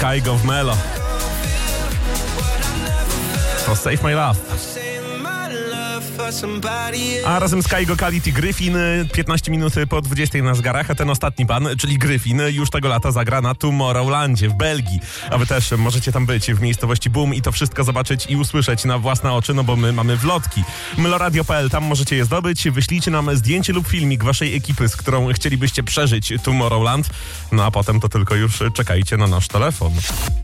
Kygo w Melo. To Save My Love. A razem z Kygo Quality Gryfin 15 minut po 20 na zegarach, a ten ostatni pan, czyli Gryfin, już tego lata zagra na Tomorrowlandzie w Belgii. A wy też możecie tam być w miejscowości Boom i to wszystko zobaczyć i usłyszeć na własne oczy, no bo my mamy wlotki. Mloradio.pl, tam możecie je zdobyć. Wyślijcie nam zdjęcie lub filmik waszej ekipy, z którą chcielibyście przeżyć Tomorrowland. No a potem to tylko już czekajcie na nasz telefon.